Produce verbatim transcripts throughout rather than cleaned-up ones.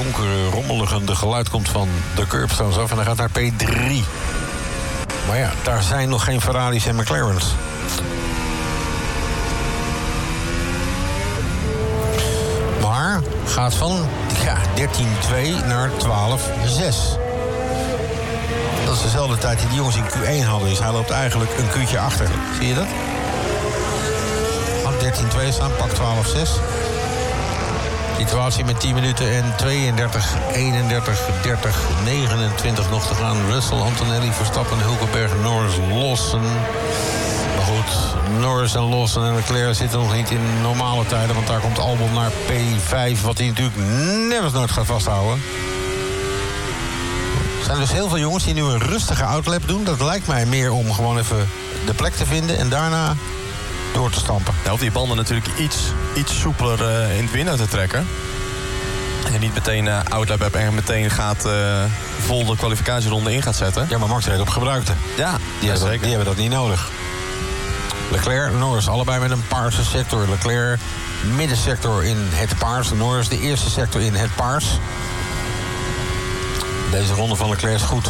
donkere, rommeligende geluid komt van de curbstones af en dan gaat naar P drie. Maar ja, daar zijn nog geen Ferraris en McLaren's. Maar gaat van ja, dertien twee naar twaalf zes. Dat is dezelfde tijd die de jongens in Q één hadden. Dus hij loopt eigenlijk een Q'tje achter. Zie je dat? Had dertien twee staan, pak twaalf zes. Situatie met tien minuten en tweeëndertig, eenendertig, dertig, negenentwintig nog te gaan. Russell, Antonelli, Verstappen, Hulkenberg, Norris, Lawson. Maar goed, Norris en Lawson en Leclerc zitten nog niet in normale tijden. Want daar komt Albon naar P vijf, wat hij natuurlijk nergens nooit gaat vasthouden. Er zijn dus heel veel jongens die nu een rustige outlap doen. Dat lijkt mij meer om gewoon even de plek te vinden en daarna door te stampen. Ja, of die banden natuurlijk iets, iets soepeler uh, in het winnen te trekken. En niet meteen uh, outlap hebt en meteen gaat uh, vol de kwalificatieronde in gaat zetten. Ja, maar Max reed op gebruikte. Ja, die, hebben dat, die hebben dat niet nodig. Leclerc en Norris, allebei met een paarse sector. Leclerc middensector in het paars. Norris de eerste sector in het paars. Deze ronde van Leclerc is goed.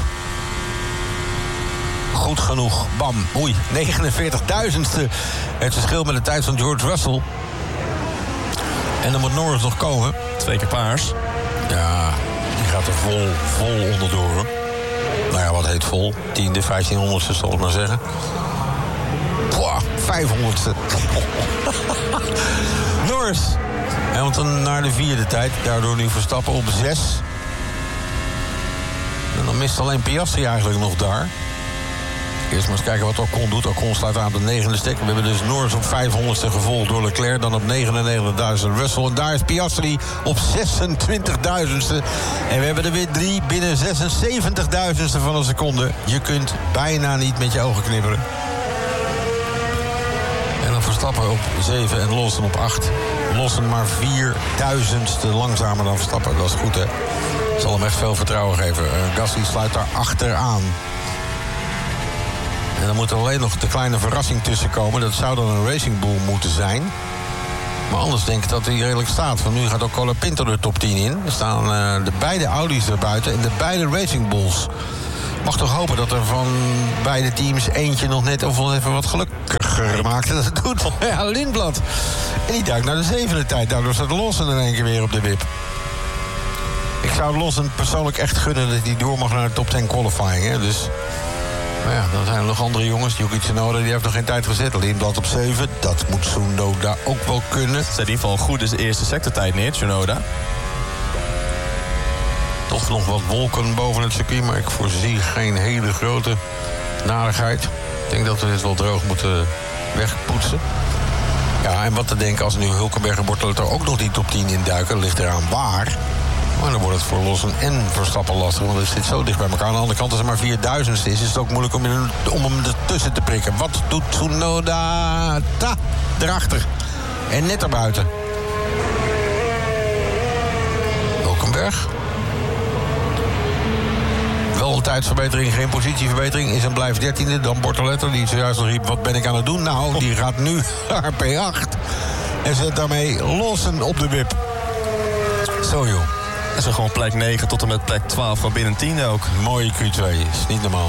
Goed genoeg. Bam. Oei, negenenveertigduizendste. Het verschil met de tijd van George Russell. En dan moet Norris nog komen. Twee keer paars. Ja, die gaat er vol, vol onderdoor. Nou ja, wat heet vol? Tiende, vijftienhonderdste zal ik maar zeggen. Boah, vijfhonderdste. Norris. Hamilton naar de vierde tijd. Daardoor nu Verstappen op zes. En dan mist alleen Piastri eigenlijk nog daar. Eerst maar eens kijken wat Ocon doet. Ocon staat aan de negende stek. We hebben dus Norris op vijfhonderdste gevolgd door Leclerc. Dan op negenennegentigduizend Russell. En daar is Piastri op zesentwintigduizendste. En we hebben er weer drie binnen zesenzeventigduizendste van een seconde. Je kunt bijna niet met je ogen knipperen. En dan Verstappen op zeven en Lawson op acht. Lawson maar vierduizendste langzamer dan Verstappen. Dat is goed, hè? Dat zal hem echt veel vertrouwen geven. Uh, Gasly sluit daar achteraan. En dan moet er alleen nog de kleine verrassing tussen komen. Dat zou dan een Racing Bull moeten zijn. Maar anders denk ik dat hij redelijk staat. Want nu gaat ook Colapinto de top tien in. Er staan uh, de beide Audi's er buiten en de beide Racing Bulls. Mag toch hopen dat er van beide teams eentje nog net of even wat gelukkiger maakt. En dat doet ja, Lindblad. En die duikt naar de zevende tijd. Daardoor staat Lawson in één keer weer op de wip. Ik zou Lawson persoonlijk echt gunnen dat hij door mag naar de top tien qualifying. Hè? Dus, maar ja, dan zijn er nog andere jongens. Yuki Tsunoda, die heeft nog geen tijd gezet. Lindblad op zeven. Dat moet Tsunoda ook wel kunnen. Zet in ieder geval goed is de eerste sectortijd neer, Tsunoda. Toch nog wat wolken boven het circuit, maar ik voorzie geen hele grote narigheid. Ik denk dat we dit wel droog moeten wegpoetsen. Ja, en wat te denken als nu Hulkenberg en Bortoleto ook nog die top tien induiken, ligt eraan waar. Maar dan wordt het voor Lawson en Verstappen lastig, want het zit zo dicht bij elkaar. Aan de andere kant, als er maar vierduizendste is, is het ook moeilijk om, in, om hem ertussen te prikken. Wat doet Tsunoda? Ta, erachter. En net erbuiten. Hulkenberg. Wel een tijdsverbetering, geen positieverbetering. Is en blijft dertiende. Dan Bortoleto, die zojuist nog riep, wat ben ik aan het doen? Nou, die gaat nu naar P acht. En zet daarmee Lawson op de wip. Zo joh. En zo gewoon plek negen tot en met plek twaalf, gewoon binnen tien ook. Mooie Q twee, is niet normaal.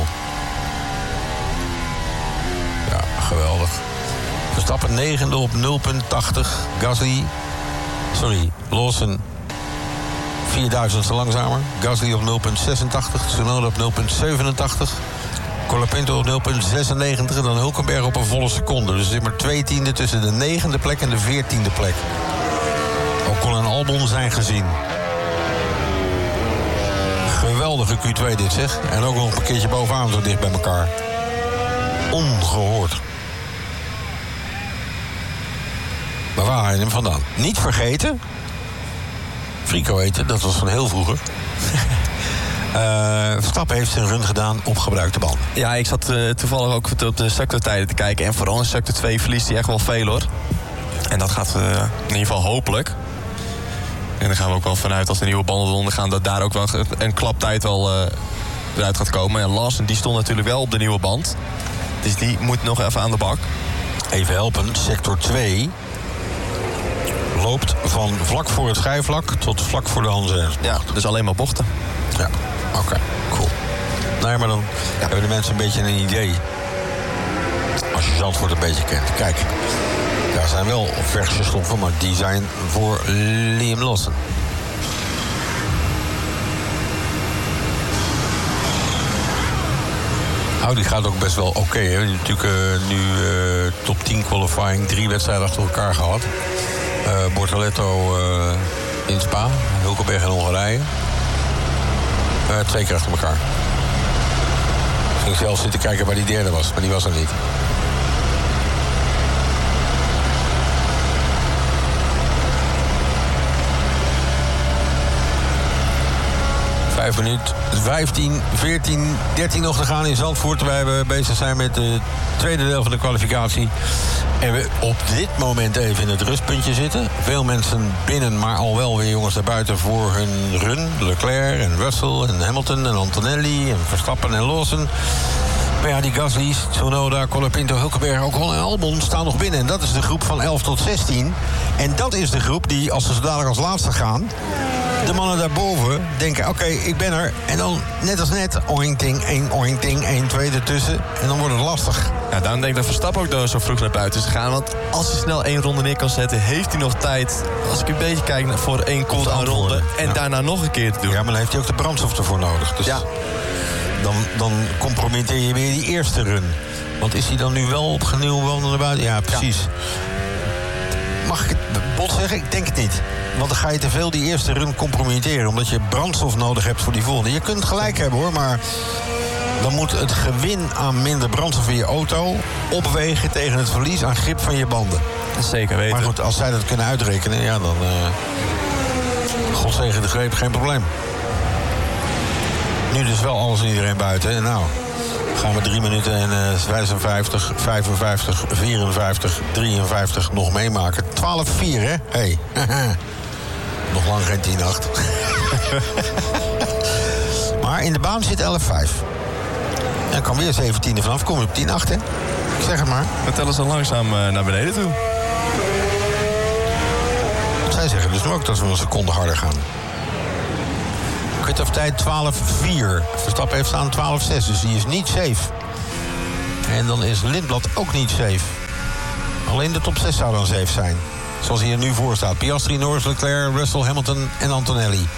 Ja, geweldig. Verstappen negende op nul komma tachtig. Gasly, sorry, Lawson vierduizendste langzamer. Gasly op nul komma zesentachtig. Tsunoda op nul komma zevenentachtig. Colapinto op nul komma zesennegentig. En dan Hulkenberg op een volle seconde. Dus er zit maar twee tienden tussen de negende plek en de veertiende plek. Ocon en Albon zijn gezien. Geweldige Q twee dit, zeg. En ook nog een keertje bovenaan zo dicht bij elkaar. Ongehoord. Maar waar haal je hem vandaan? Niet vergeten. Frico eten, dat was van heel vroeger. uh, Verstappen heeft zijn run gedaan op gebruikte banden. Ja, ik zat uh, toevallig ook op de sectortijden te kijken. En vooral in sector twee verliest hij echt wel veel, hoor. En dat gaat uh, in ieder geval hopelijk. En dan gaan we ook wel vanuit als de nieuwe banden eronder gaan, dat daar ook wel een klaptijd wel uh, eruit gaat komen. En Lawson, die stond natuurlijk wel op de nieuwe band. Dus die moet nog even aan de bak. Even helpen, sector twee. loopt van vlak voor het schijfvlak tot vlak voor de Hanze. Ja, dus alleen maar bochten. Ja, oké, okay, cool. Nee, maar dan ja. hebben de mensen een beetje een idee. Als je Zandvoort een beetje kent. Kijk, daar zijn wel verse stoffen, maar die zijn voor Liam Lawson. Audi gaat ook best wel oké. Okay, hè. Natuurlijk uh, nu uh, top tien qualifying, drie wedstrijden achter elkaar gehad. Uh, Bortoletto uh, in Spa, Hulkenberg in Hongarije. Uh, twee keer achter elkaar. Ik ging zelf zitten kijken waar die derde was, maar die was er niet. Vijf minuten, vijftien, veertien, dertien nog te gaan in Zandvoort. Wij we bezig zijn met het tweede deel van de kwalificatie. En we op dit moment even in het rustpuntje zitten. Veel mensen binnen, maar al wel weer jongens daarbuiten voor hun run. Leclerc en Russell en Hamilton en Antonelli en Verstappen en Lawson. Maar ja, die Gasly's, Tsunoda, Colapinto, Hulkenberg, ook al en Albon staan nog binnen. En dat is de groep van elf tot zestien. En dat is de groep die, als ze zo dadelijk als laatste gaan, de mannen daarboven denken, oké, okay, ik ben er. En dan, net als net, ointing, één, ointing, één, twee ertussen. En dan wordt het lastig. Ja, daarom denk ik dat Verstappen ook door zo vroeg naar buiten is gegaan. Want als hij snel één ronde neer kan zetten, heeft hij nog tijd. Als ik een beetje kijk voor één cooldown ronde. En ja. daarna nog een keer te doen. Ja, maar dan heeft hij ook de brandstof ervoor nodig. Dus ja. dan, dan compromitteer je weer die eerste run. Want is hij dan nu wel opnieuw wel naar buiten? Ja, precies. Ja. Mag ik het bot zeggen? Ik denk het niet. Want dan ga je te veel die eerste run compromitteren. Omdat je brandstof nodig hebt voor die volgende. Je kunt gelijk hebben hoor, maar dan moet het gewin aan minder brandstof in je auto opwegen tegen het verlies aan grip van je banden. Zeker weten. Maar goed, als zij dat kunnen uitrekenen, ja dan... Uh, God zegen de greep, geen probleem. Nu dus wel alles en iedereen buiten. En nou, gaan we drie minuten en uh, vijfenvijftig, vijfenvijftig, vierenvijftig, drieënvijftig nog meemaken. twaalf vier, hè? Hé. Hey. Nog lang geen tien acht. Maar in de baan zit elf vijf. En dan kan weer zeventiende vanaf. Kom je op tien acht, hè? Ik zeg het maar. We tellen ze langzaam uh, naar beneden toe. Zij zeggen dus ook dat we een seconde harder gaan. Cut-off tijd twaalf vier. Verstappen heeft staan twaalf zes, dus die is niet safe. En dan is Lindblad ook niet safe. Alleen de top zes zou dan safe zijn. Zoals hij er nu voor staat. Piastri, Norris, Leclerc, Russell, Hamilton en Antonelli.